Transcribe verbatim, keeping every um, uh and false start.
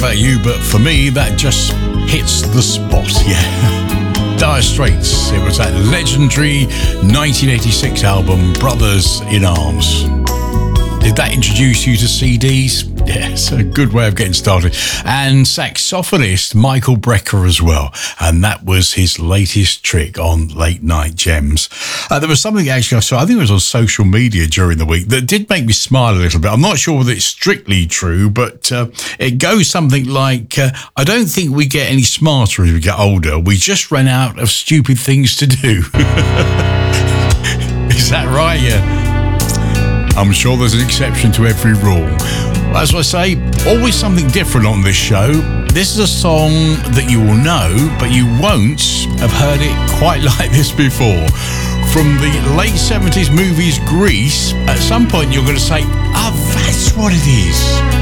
about you, but for me, that just hits the spot, yeah. Dire Straits, it was that legendary nineteen eighty-six album, Brothers in Arms. Did that introduce you to C Ds? Yes, a good way of getting started. And saxophonist Michael Brecker as well. And that was his latest trick on Late Night Gems. Uh, there was something actually I saw, I think it was on social media during the week, that did make me smile a little bit. I'm not sure whether it's strictly true, but uh, it goes something like, uh, I don't think we get any smarter as we get older. We just ran out of stupid things to do. Is that right? Yeah. I'm sure there's an exception to every rule. As I say, always something different on this show. This is a song that you will know, but you won't have heard it quite like this before. From the late seventies movies Grease, at some point you're going to say, ah, oh, that's what it is.